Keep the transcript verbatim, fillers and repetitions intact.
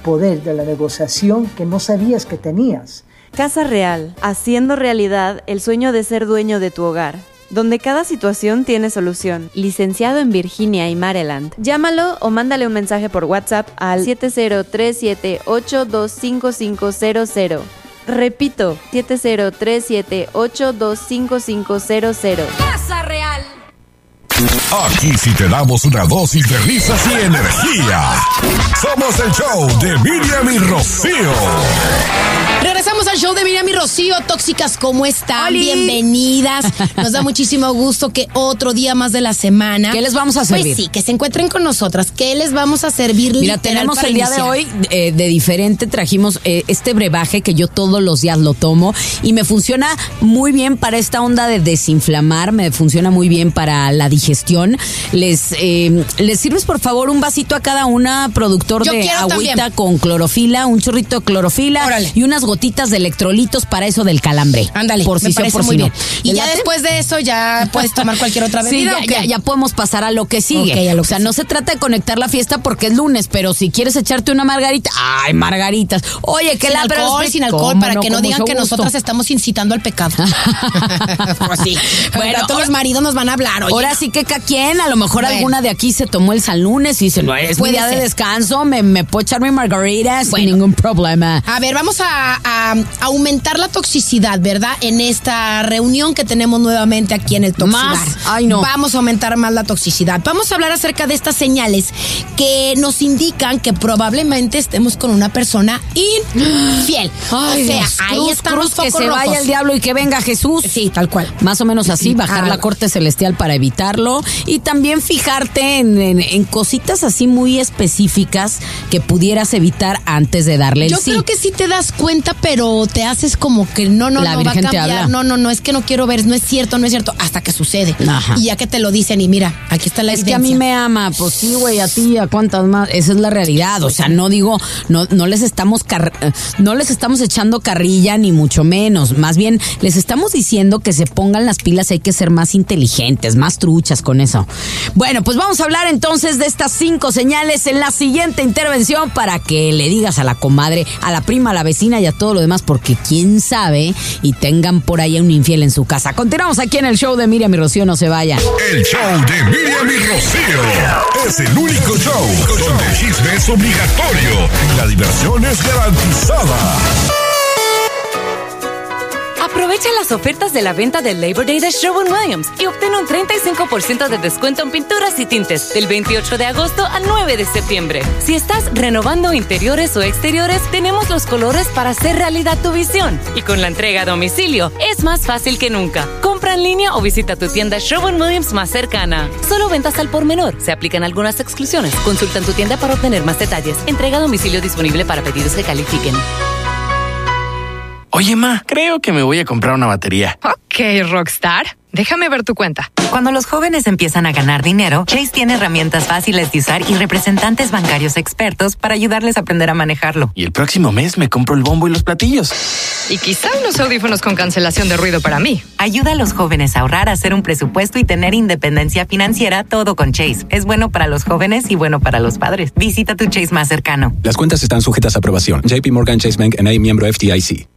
poder de la negociación que no sabías que tenías. Casa Real, haciendo realidad el sueño de ser dueño de tu hogar, donde cada situación tiene solución. Licenciado en Virginia y Maryland. Llámalo o mándale un mensaje por WhatsApp al siete cero tres siete ocho dos cinco cinco cero cero. Repito, siete cero tres siete ocho dos cinco cinco cero cero. Casa Real. Aquí sí te damos una dosis de risas y energía. Somos el show de Miriam y Rocío. Regresamos al show de Miriam y Rocío. Tóxicas, ¿cómo están? ¡Holi! Bienvenidas. Nos da muchísimo gusto que otro día más de la semana. ¿Qué les vamos a servir? Pues sí, que se encuentren con nosotras. ¿Qué les vamos a servir? Mira, tenemos el día de hoy eh, de diferente. Trajimos eh, este brebaje que yo todos los días lo tomo y me funciona muy bien para esta onda de desinflamar. Me funciona muy bien para la digestión. Les, eh, les sirves, por favor, un vasito a cada una, productor Yo de agüita también. con clorofila, un chorrito de clorofila. Órale. Y unas gotitas de electrolitos para eso del calambre. Ándale, por si me sí o parece por muy si bien. no. Y ¿Le ya late? después de eso ya puedes tomar cualquier otra Sí, bebida. ya, ¿o qué? ya, ya podemos pasar a lo que sigue. Ok, a lo o sea, no se trata de conectar la fiesta porque es lunes, pero si quieres echarte una margarita, ¡ay, margaritas! Oye, que sin la alcohol, sin alcohol, para que no digan que nosotras estamos incitando al pecado. Pues sí. Bueno, todos los maridos nos van a hablar. Oye. Ahora sí que cada quien, a lo mejor Bueno. alguna de aquí se tomó el San Lunes y dice, no, es mi Puede día de ser. descanso, me, me puedo echar mi margaritas Bueno. sin ningún problema. A ver, vamos a, a aumentar la toxicidad, ¿verdad? En esta reunión que tenemos nuevamente aquí en el Toxibar. Más. Ay, no. Vamos a aumentar más la toxicidad. Vamos a hablar acerca de estas señales que nos indican que probablemente estemos con una persona infiel. Ay, o sea, Dios, ahí cruz, están cruz, los que focos se vaya rojos. el diablo y que venga Jesús. Sí, tal cual. Más o menos así, bajar Ah. la corte celestial para evitarlo y también fijarte en, en, en cositas así muy específicas que pudieras evitar antes de darle el Yo sí. creo que sí te das cuenta, pero te haces como que no, no, La no va a Virgen te cambiar. habla. No, no, no, es que no quiero ver, no es cierto, no es cierto, hasta que sucede. Ajá. Y ya que te lo dicen y mira, aquí está la Es que evidencia. a mí me ama, pues sí, güey, a ti, a cuántas más. Esa es la realidad. O sea, no digo, no, no les estamos car- no les estamos echando carrilla ni mucho menos. Más bien, les estamos diciendo que se pongan las pilas, hay que ser más inteligentes, más truchas con eso. Bueno, pues vamos a hablar entonces de estas cinco señales en la siguiente intervención para que le digas a la comadre, a la prima, a la vecina y a todo lo demás, porque quién sabe y tengan por ahí a un infiel en su casa. Continuamos aquí en el show de Miriam y Rocío, no se vayan. El show de Miriam y Rocío es el único show donde el chisme es obligatorio y la diversión es garantizada. Aprovecha las ofertas de la venta del Labor Day de Sherwin-Williams y obtén un treinta y cinco por ciento de descuento en pinturas y tintes del veintiocho de agosto al nueve de septiembre. Si estás renovando interiores o exteriores, tenemos los colores para hacer realidad tu visión. Y con la entrega a domicilio, es más fácil que nunca. Compra en línea o visita tu tienda Sherwin-Williams más cercana. Solo ventas al por menor. Se aplican algunas exclusiones. Consulta en tu tienda para obtener más detalles. Entrega a domicilio disponible para pedidos que califiquen. Oye, ma, creo que me voy a comprar una batería. Ok, Rockstar. Déjame ver tu cuenta. Cuando los jóvenes empiezan a ganar dinero, Chase tiene herramientas fáciles de usar y representantes bancarios expertos para ayudarles a aprender a manejarlo. Y el próximo mes me compro el bombo y los platillos. Y quizá unos audífonos con cancelación de ruido para mí. Ayuda a los jóvenes a ahorrar, a hacer un presupuesto y tener independencia financiera, todo con Chase. Es bueno para los jóvenes y bueno para los padres. Visita tu Chase más cercano. Las cuentas están sujetas a aprobación. J P Morgan Chase Bank N A, miembro F D I C.